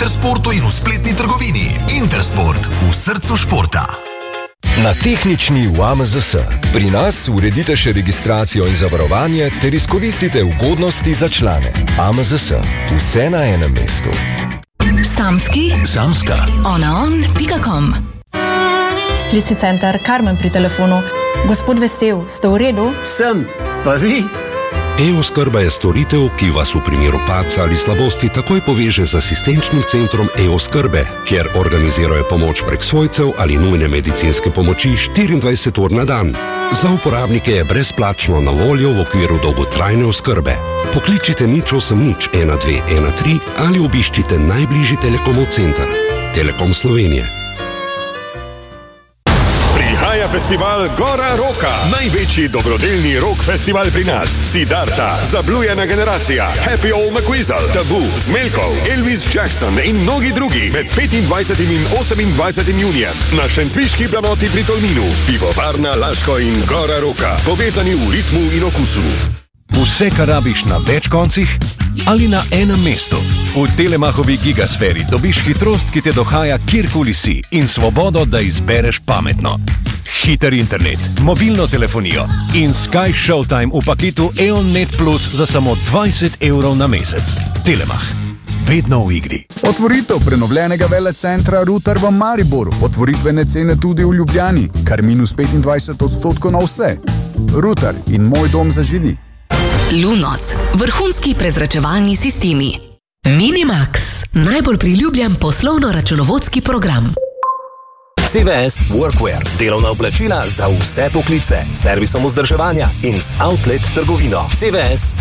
Intersportu in v spletni trgovini. Intersport, v srcu športa. Na tehnični v AMZS. Pri nas uredite še registracijo in zavarovanje ter izkoristite ugodnosti za člane. AMZS. Vse na enem mestu. Samska. onaon.com. Klisi center, Karmen pri telefonu. Gospod Vesel, ste v redu? Sem, pa vi? E-oskrba je storitev, ki vas v primeru padca ali slabosti takoj poveže z asistenčnim centrom E-oskrbe, kjer organizirajo pomoč prek svojcev ali nujne medicinske pomoči 24 ur na dan. Za uporabnike je brezplačno na voljo v okviru dolgotrajne oskrbe. Pokličite 080 1213 ali obiščite najbližji Telekomov center. Telekom Slovenije. Prihaja festival Gora Roka, največji dobrodelni rock festival pri nas. Siddharta, Zablujena generacija, Happy Old McWeasel, Tabu, Zmelkov, Elvis Jackson in mnogi drugi med 25. in 28. junijem na Šentviški planoti pri Tolminu. Pivovarna Laško in Gora Roka, povezani v ritmu in okusu. Vse, kar rabiš na več koncih ali na enem mestu. V Telemachovi gigasferi dobiš hitrost, ki te dohaja kjerkoli si in svobodo, da izbereš pametno. Hiter internet, mobilno telefonijo in Sky Showtime v paketu EON Net Plus za samo 20 evrov na mesec. Telemach. Vedno v igri. Otvoritev prenovljenega velecentra Ruter v Mariboru. Otvoritvene cene tudi v Ljubljani. Kar minus 25% na vse. Ruter in moj dom za židi. Lunos, vrhunski prezračevalni sistemi. Minimax, najbolj priljubljen poslovno-računovodski program. CVS Workwear, delovna oblačila za vse poklice, servisom vzdrževanja in z outlet trgovino. CVS